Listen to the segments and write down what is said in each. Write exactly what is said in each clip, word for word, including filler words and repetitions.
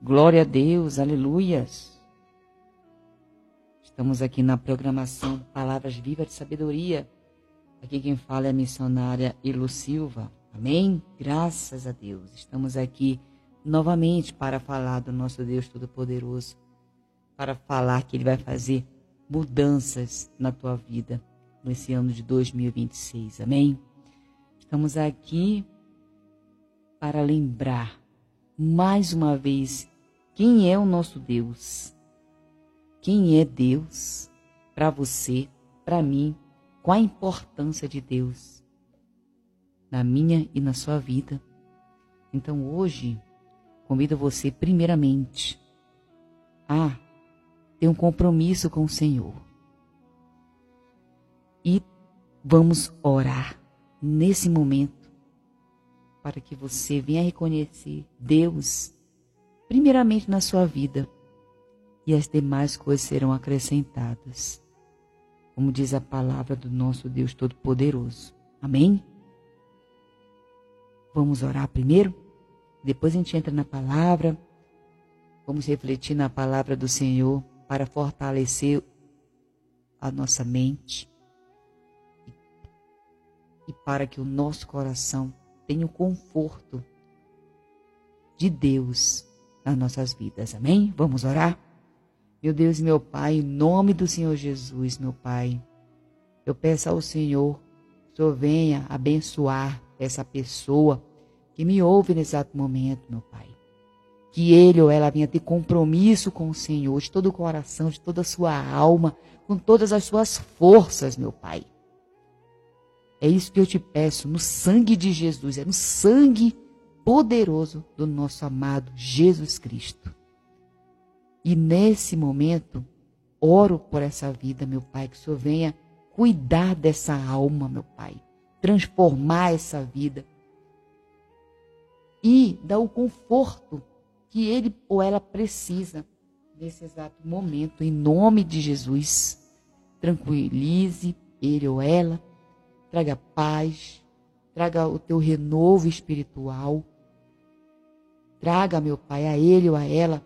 Glória a Deus, aleluias. Estamos aqui na programação Palavras Vivas de Sabedoria. Aqui quem fala é a missionária Elo Silva. Amém? Graças a Deus. Estamos aqui novamente para falar do nosso Deus Todo-Poderoso. Para falar que Ele vai fazer mudanças na tua vida nesse ano de dois mil e vinte e seis. Amém? Estamos aqui para lembrar mais uma vez quem é o nosso Deus. Quem é Deus para você, para mim, qual a importância de Deus na minha e na sua vida. Então hoje, convido você primeiramente a ter um compromisso com o Senhor. E vamos orar nesse momento para que você venha reconhecer Deus primeiramente na sua vida e as demais coisas serão acrescentadas. Como diz a palavra do nosso Deus Todo-Poderoso. Amém? Vamos orar primeiro? Depois a gente entra na palavra. Vamos refletir na palavra do Senhor para fortalecer a nossa mente e para que o nosso coração tenha o conforto de Deus nas nossas vidas. Amém? Vamos orar? Meu Deus e meu Pai, em nome do Senhor Jesus, meu Pai, eu peço ao Senhor, que o Senhor venha abençoar essa pessoa que me ouve nesse exato momento, meu Pai. Que ele ou ela venha ter compromisso com o Senhor, de todo o coração, de toda a sua alma, com todas as suas forças, meu Pai. É isso que eu te peço, no sangue de Jesus, é no sangue poderoso do nosso amado Jesus Cristo. E nesse momento, oro por essa vida, meu Pai, que o Senhor venha cuidar dessa alma, meu Pai, transformar essa vida e dar o conforto que ele ou ela precisa nesse exato momento, em nome de Jesus. Tranquilize ele ou ela, traga paz, traga o teu renovo espiritual, traga, meu Pai, a ele ou a ela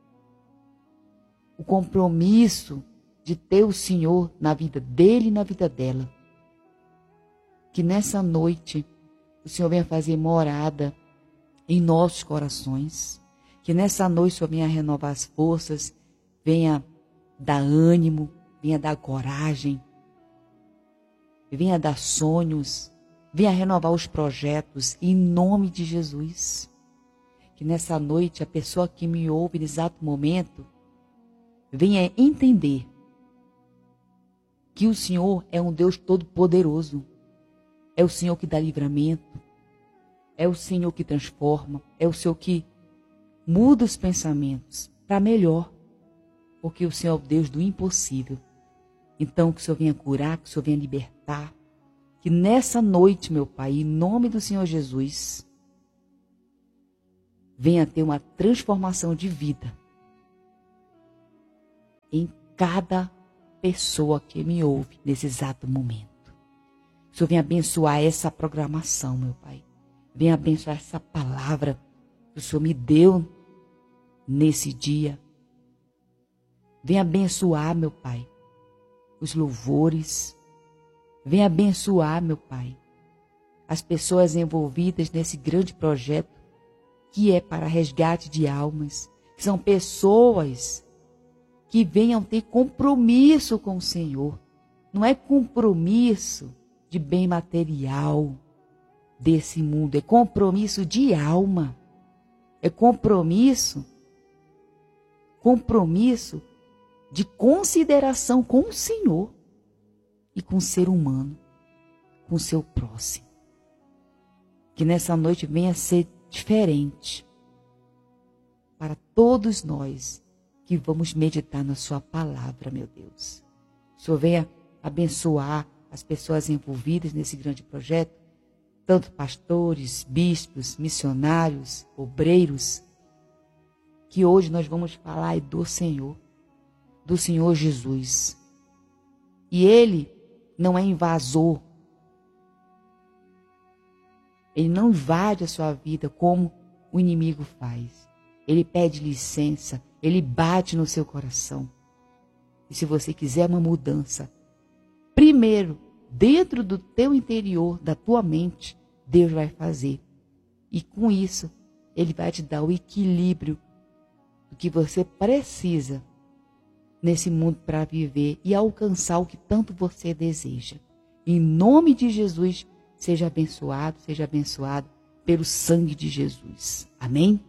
o compromisso de ter o Senhor na vida dele e na vida dela. Que nessa noite o Senhor venha fazer morada em nossos corações. Que nessa noite o Senhor venha renovar as forças, venha dar ânimo, venha dar coragem, venha dar sonhos, venha renovar os projetos em nome de Jesus. Que nessa noite a pessoa que me ouve nesse exato momento venha entender que o Senhor é um Deus todo-poderoso. É o Senhor que dá livramento, é o Senhor que transforma, é o Senhor que muda os pensamentos para melhor, porque o Senhor é o Deus do impossível. Então que o Senhor venha curar, que o Senhor venha libertar, que nessa noite, meu Pai, em nome do Senhor Jesus, venha ter uma transformação de vida em cada pessoa que me ouve nesse exato momento. O Senhor venha abençoar essa programação, meu Pai. Venha abençoar essa palavra que o Senhor me deu nesse dia. Venha abençoar, meu Pai, os louvores. Venha abençoar, meu Pai, as pessoas envolvidas nesse grande projeto que é para resgate de almas. São pessoas que venham ter compromisso com o Senhor. Não é compromisso de bem material desse mundo, é compromisso de alma. É compromisso, compromisso de consideração com o Senhor e com o ser humano, com o seu próximo. Que nessa noite venha ser diferente para todos nós que vamos meditar na sua palavra, meu Deus. O Senhor venha abençoar as pessoas envolvidas nesse grande projeto, tanto pastores, bispos, missionários, obreiros, que hoje nós vamos falar do Senhor, do Senhor Jesus. E Ele não é invasor. Ele não invade a sua vida como o inimigo faz. ele pede licença, ele bate no seu coração. E se você quiser uma mudança, primeiro, dentro do teu interior, da tua mente, Deus vai fazer. E com isso, ele vai te dar o equilíbrio do que você precisa nesse mundo para viver e alcançar o que tanto você deseja. Em nome de Jesus, seja abençoado, seja abençoado pelo sangue de Jesus. Amém?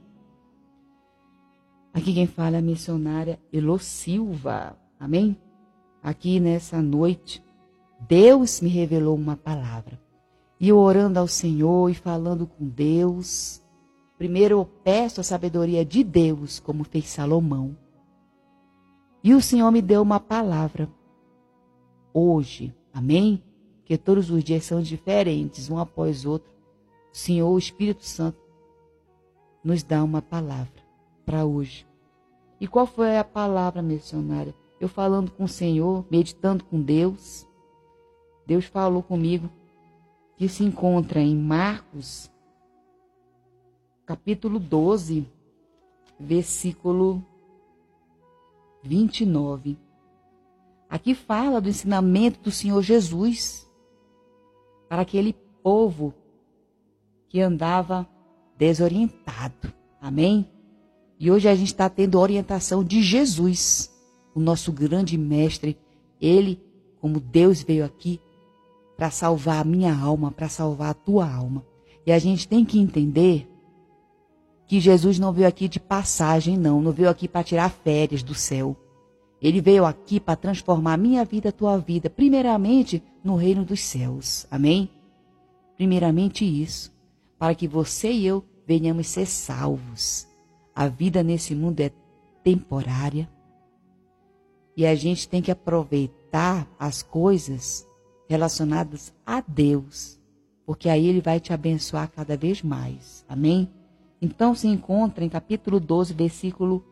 Aqui quem fala é a missionária Elo Silva. Amém? Aqui nessa noite, Deus me revelou uma palavra. E eu orando ao Senhor e falando com Deus, primeiro eu peço a sabedoria de Deus, como fez Salomão. E o Senhor me deu uma palavra hoje. Amém? Porque todos os dias são diferentes, um após o outro. O Senhor, o Espírito Santo, nos dá uma palavra para hoje. E qual foi a palavra, missionária? Eu falando com o Senhor, meditando com Deus, Deus falou comigo que se encontra em Marcos, capítulo doze, versículo vinte e nove. Aqui fala do ensinamento do Senhor Jesus para aquele povo que andava desorientado. Amém? E hoje a gente está tendo a orientação de Jesus, o nosso grande mestre. Ele, como Deus veio aqui para salvar a minha alma, para salvar a tua alma. E a gente tem que entender que Jesus não veio aqui de passagem, não. Não veio aqui para tirar férias do céu. Ele veio aqui para transformar a minha vida, a tua vida, primeiramente no reino dos céus. Amém? Primeiramente isso, para que você e eu venhamos ser salvos. A vida nesse mundo é temporária e a gente tem que aproveitar as coisas relacionadas a Deus, porque aí Ele vai te abençoar cada vez mais. Amém? Então se encontra em capítulo doze, versículo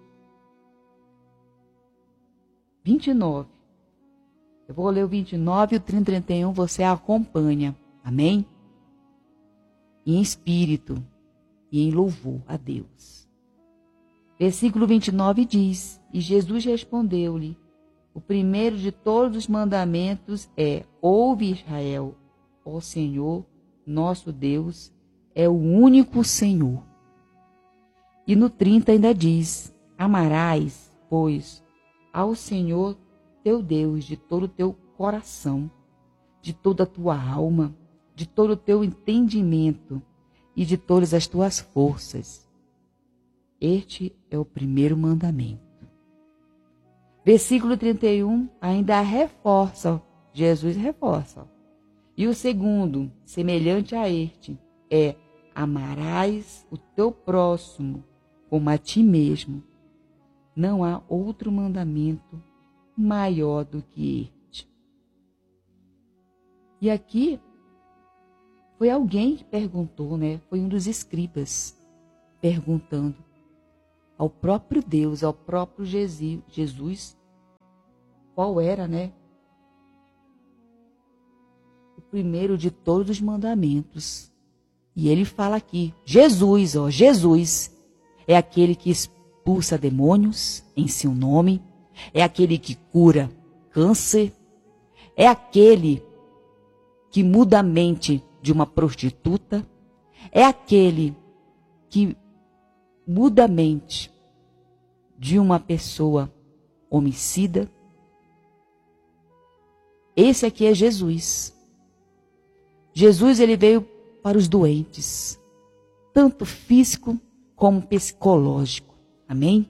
vinte e nove. Eu vou ler o vinte e nove e o trinta e trinta e um, você acompanha. Amém? Em espírito e em louvor a Deus. Versículo vinte e nove diz: E Jesus respondeu-lhe: O primeiro de todos os mandamentos é: Ouve, Israel, ó Senhor, nosso Deus, é o único Senhor. E no trinta ainda diz: Amarás, pois, ao Senhor teu Deus de todo o teu coração, de toda a tua alma, de todo o teu entendimento e de todas as tuas forças. Este é o primeiro mandamento. Versículo trinta e um ainda reforça, Jesus reforça. E o segundo, semelhante a este, é: amarás o teu próximo como a ti mesmo. Não há outro mandamento maior do que este. E aqui foi alguém que perguntou, né? Foi um dos escribas perguntando ao próprio Deus, ao próprio Jesus, qual era, né? O primeiro de todos os mandamentos. E ele fala aqui, Jesus, ó, Jesus é aquele que expulsa demônios em seu nome, é aquele que cura câncer, é aquele que muda a mente de uma prostituta, é aquele que muda a mente de uma pessoa homicida. Esse aqui é Jesus. Jesus, ele veio para os doentes, tanto físico como psicológico. Amém?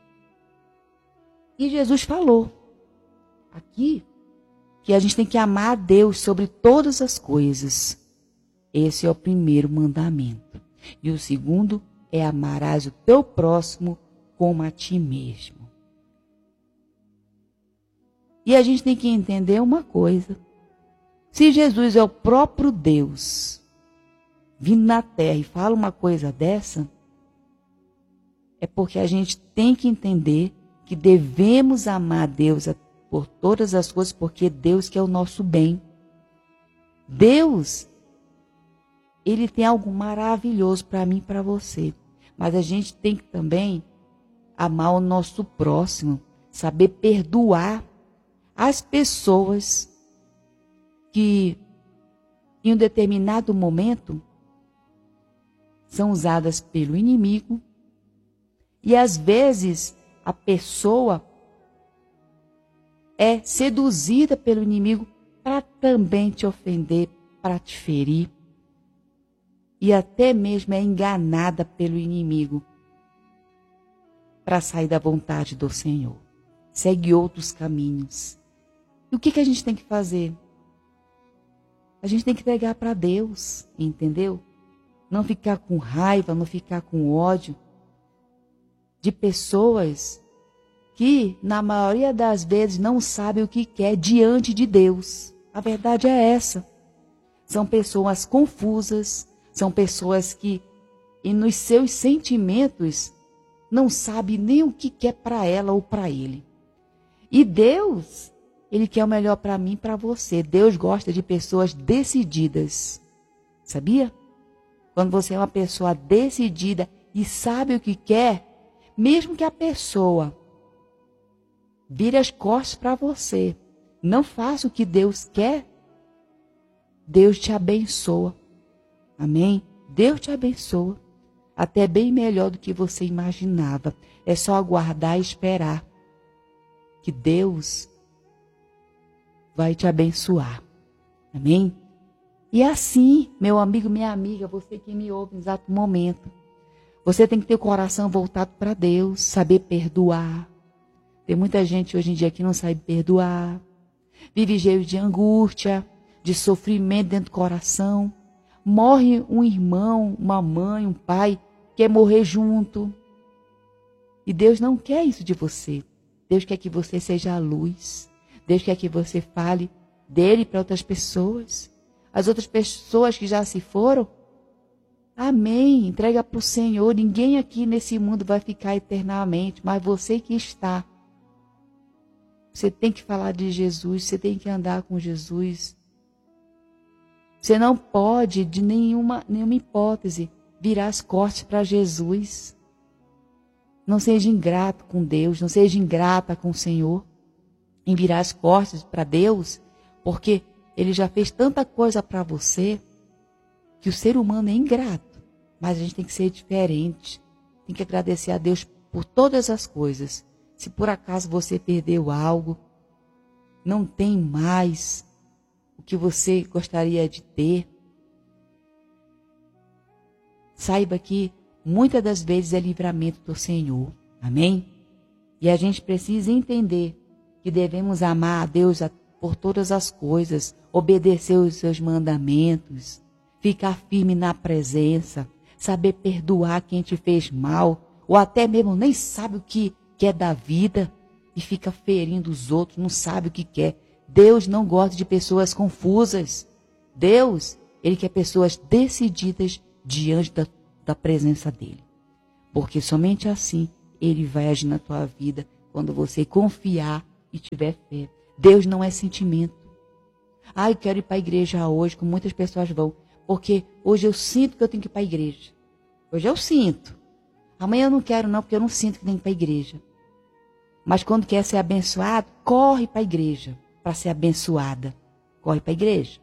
E Jesus falou aqui que a gente tem que amar a Deus sobre todas as coisas. Esse é o primeiro mandamento. E o segundo é: amarás o teu próximo como a ti mesmo. E a gente tem que entender uma coisa. Se Jesus é o próprio Deus, vindo na terra e fala uma coisa dessa, é porque a gente tem que entender que devemos amar a Deus por todas as coisas, porque Deus que é o nosso bem. Deus, Ele tem algo maravilhoso para mim e para você. Mas a gente tem que também amar o nosso próximo, saber perdoar as pessoas que, em um determinado momento, são usadas pelo inimigo. E às vezes a pessoa é seduzida pelo inimigo para também te ofender, para te ferir. E até mesmo é enganada pelo inimigo para sair da vontade do Senhor. Segue outros caminhos. E o que, que a gente tem que fazer? A gente tem que entregar para Deus, entendeu? Não ficar com raiva, não ficar com ódio de pessoas que, na maioria das vezes, não sabem o que quer diante de Deus. A verdade é essa. São pessoas confusas, são pessoas que, e nos seus sentimentos, não sabem nem o que quer para ela ou para ele. E Deus, Ele quer o melhor para mim e para você. Deus gosta de pessoas decididas. Sabia? Quando você é uma pessoa decidida e sabe o que quer, mesmo que a pessoa vire as costas para você, não faça o que Deus quer, Deus te abençoa. Amém? Deus te abençoa. Até bem melhor do que você imaginava. É só aguardar e esperar que Deus vai te abençoar. Amém? E assim, meu amigo, minha amiga, você que me ouve no exato momento, você tem que ter o coração voltado para Deus, saber perdoar. Tem muita gente hoje em dia que não sabe perdoar, vive cheio de angústia, de sofrimento dentro do coração. Morre um irmão, uma mãe, um pai, quer morrer junto. E Deus não quer isso de você. Deus quer que você seja a luz. Deus quer que você fale dele para outras pessoas. As outras pessoas que já se foram, amém, entrega para o Senhor. Ninguém aqui nesse mundo vai ficar eternamente, mas você que está. Você tem que falar de Jesus, você tem que andar com Jesus. Você não pode, de nenhuma, nenhuma hipótese, virar as costas para Jesus. Não seja ingrato com Deus, não seja ingrata com o Senhor em virar as costas para Deus, porque Ele já fez tanta coisa para você que o ser humano é ingrato. Mas a gente tem que ser diferente. Tem que agradecer a Deus por todas as coisas. Se por acaso você perdeu algo, não tem mais o que você gostaria de ter, saiba que muitas das vezes é livramento do Senhor. Amém? E a gente precisa entender que devemos amar a Deus por todas as coisas, obedecer os seus mandamentos, ficar firme na presença, saber perdoar quem te fez mal, ou até mesmo nem sabe o que quer da vida e fica ferindo os outros, não sabe o que quer. Deus não gosta de pessoas confusas. Deus, Ele quer pessoas decididas diante da, da presença dEle. Porque somente assim Ele vai agir na tua vida, quando você confiar e tiver fé. Deus não é sentimento. Ai, quero ir para a igreja hoje, como muitas pessoas vão, porque hoje eu sinto que eu tenho que ir para a igreja. Hoje eu sinto. Amanhã eu não quero não, porque eu não sinto que tenho que ir para a igreja. Mas quando quer ser abençoado, corre para a igreja. Para ser abençoada, corre para a igreja.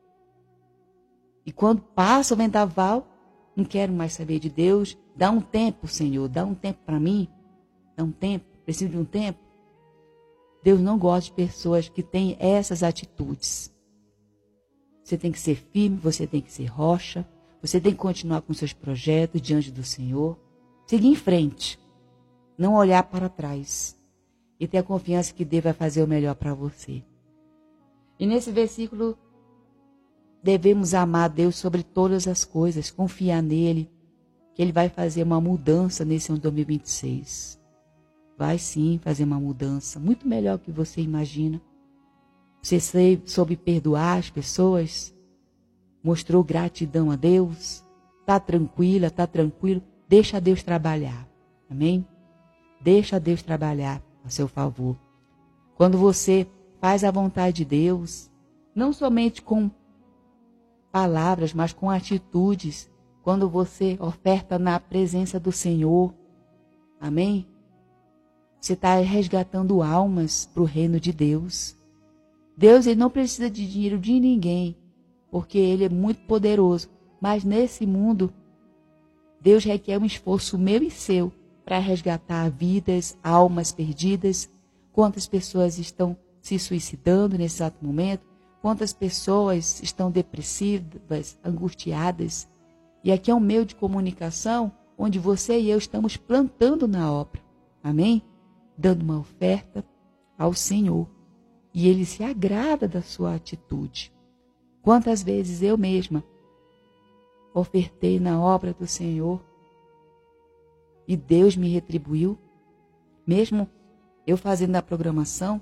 E quando passa o vendaval, não quero mais saber de Deus. Dá um tempo, Senhor, dá um tempo para mim. Dá um tempo, preciso de um tempo. Deus não gosta de pessoas que têm essas atitudes. Você tem que ser firme, você tem que ser rocha, você tem que continuar com seus projetos diante do Senhor. Seguir em frente, não olhar para trás. E ter a confiança que Deus vai fazer o melhor para você. E nesse versículo, devemos amar a Deus sobre todas as coisas, confiar nele, que Ele vai fazer uma mudança nesse ano dois mil e vinte e seis. Vai sim fazer uma mudança, muito melhor do que você imagina. Você soube perdoar as pessoas, mostrou gratidão a Deus, está tranquila, está tranquilo, deixa Deus trabalhar, amém? Deixa Deus trabalhar a seu favor. Quando você faz a vontade de Deus, não somente com palavras, mas com atitudes, quando você oferta na presença do Senhor, amém? Você está resgatando almas para o reino de Deus. Deus, ele não precisa de dinheiro de ninguém, porque ele é muito poderoso. Mas nesse mundo, Deus requer um esforço meu e seu para resgatar vidas, almas perdidas. Quantas pessoas estão se suicidando nesse exato momento? Quantas pessoas estão depressivas, angustiadas? E aqui é um meio de comunicação onde você e eu estamos plantando na obra. Amém? Dando uma oferta ao Senhor. E Ele se agrada da sua atitude. Quantas vezes eu mesma ofertei na obra do Senhor e Deus me retribuiu, mesmo eu fazendo a programação,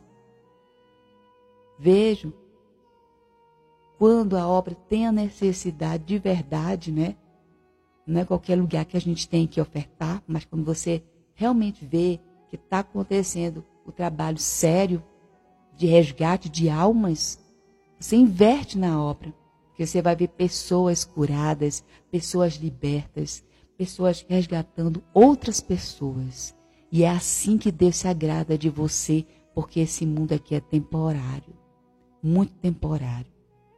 vejo quando a obra tem a necessidade de verdade, né? Não é qualquer lugar que a gente tem que ofertar, mas quando você realmente vê que está acontecendo o trabalho sério de resgate de almas, você inverte na obra, porque você vai ver pessoas curadas, pessoas libertas, pessoas resgatando outras pessoas. E é assim que Deus se agrada de você, porque esse mundo aqui é temporário, muito temporário.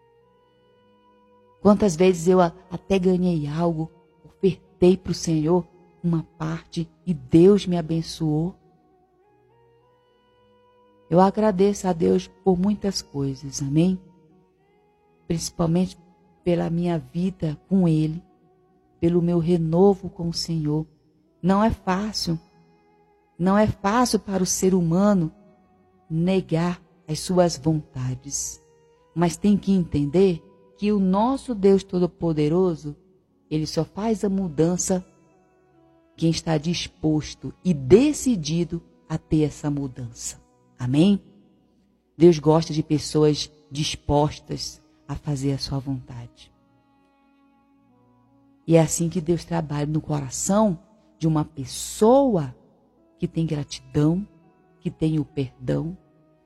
Quantas vezes eu até ganhei algo, ofertei para o Senhor uma parte e Deus me abençoou. Eu agradeço a Deus por muitas coisas, amém? Principalmente pela minha vida com Ele, pelo meu renovo com o Senhor. Não é fácil, não é fácil para o ser humano negar as suas vontades, mas tem que entender que o nosso Deus Todo-Poderoso, Ele só faz a mudança quem está disposto e decidido a ter essa mudança. Amém? Deus gosta de pessoas dispostas a fazer a sua vontade. E é assim que Deus trabalha no coração de uma pessoa que tem gratidão, que tem o perdão.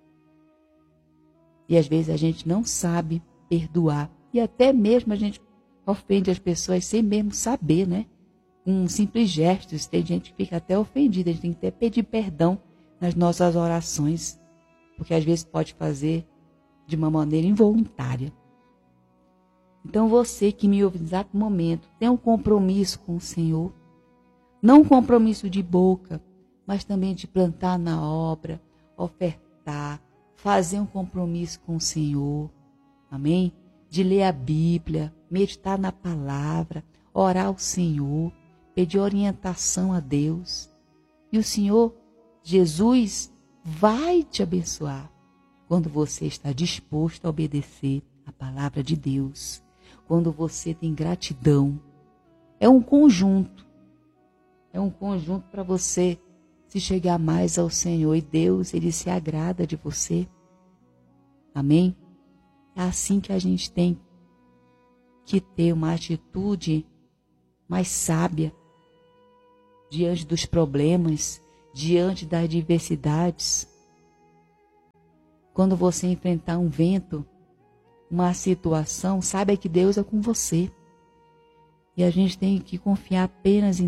E às vezes a gente não sabe perdoar. E até mesmo a gente ofende as pessoas sem mesmo saber, né? Um simples gesto, tem gente que fica até ofendida. A gente tem que até pedir perdão nas nossas orações, porque às vezes pode fazer de uma maneira involuntária. Então você que me ouve no exato momento, tem um compromisso com o Senhor, não um compromisso de boca, mas também de plantar na obra, ofertar, fazer um compromisso com o Senhor, amém? De ler a Bíblia, meditar na palavra, orar ao Senhor, pedir orientação a Deus. E o Senhor Jesus vai te abençoar quando você está disposto a obedecer a palavra de Deus, quando você tem gratidão. É um conjunto, é um conjunto para você se chegar mais ao Senhor, e Deus, Ele se agrada de você. Amém? É assim que a gente tem que ter uma atitude mais sábia diante dos problemas, diante das adversidades. Quando você enfrentar um vento, uma situação, saiba que Deus é com você. E a gente tem que confiar apenas em